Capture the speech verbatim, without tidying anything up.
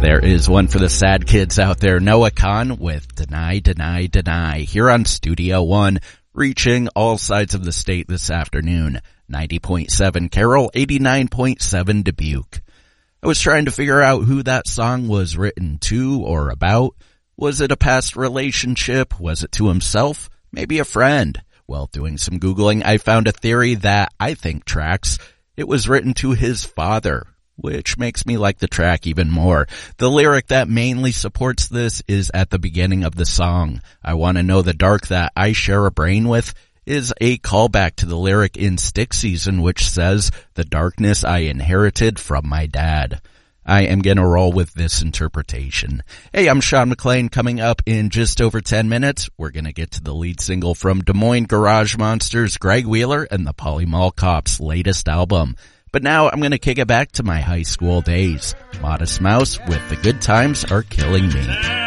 There is one for the sad kids out there. Noah Kahan with Deny, Deny, Deny here on Studio One, reaching all sides of the state this afternoon. ninety point seven Carroll, eighty-nine point seven Dubuque. I was trying to figure out who that song was written to or about. Was it a past relationship? Was it to himself? Maybe a friend? Well, doing some Googling, I found a theory that I think tracks. It was written to his father, which makes me like the track even more. The lyric that mainly supports this is at the beginning of the song. I want to know the dark that I share a brain with is a callback to the lyric in Stick Season, which says, the darkness I inherited from my dad. I am going to roll with this interpretation. Hey, I'm Sean McLean. Coming up in just over ten minutes, we're going to get to the lead single from Des Moines Garage Monsters, Greg Wheeler, and the Polly Mall Cops' latest album. But now I'm going to kick it back to my high school days. Modest Mouse with The Good Times Are Killing Me.